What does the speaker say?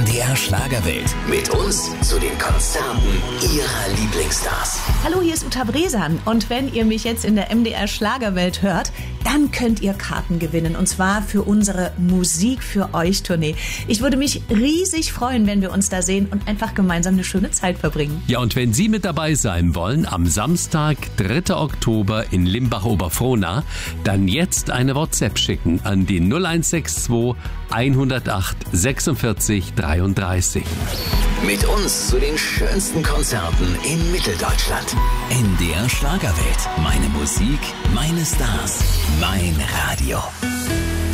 MDR Schlagerwelt. Mit uns zu den Konzerten Ihrer Lieblingsstars. Hallo, hier ist Uta Bresan und wenn ihr mich jetzt in der MDR Schlagerwelt hört, dann könnt ihr Karten gewinnen und zwar für unsere Musik für euch Tournee. Ich würde mich riesig freuen, wenn wir uns da sehen und einfach gemeinsam eine schöne Zeit verbringen. Ja, und wenn Sie mit dabei sein wollen, am Samstag, 3. Oktober in Limbach-Oberfrohna, dann jetzt eine WhatsApp schicken an die 0162 108 46 33. Mit uns zu den schönsten Konzerten in Mitteldeutschland. MDR Schlagerwelt. Meine Musik, meine Stars, mein Radio.